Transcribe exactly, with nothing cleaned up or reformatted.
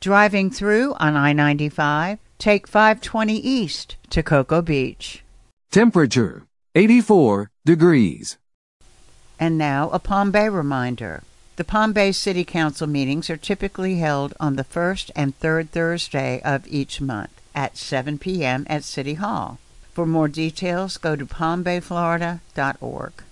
Driving through on I ninety-five, take five twenty east to Cocoa Beach. Temperature, eighty-four degrees. And now a Palm Bay reminder. The Palm Bay City Council meetings are typically held on the first and third Thursday of each month at seven p.m. at City Hall. For more details, go to palm bay florida dot org.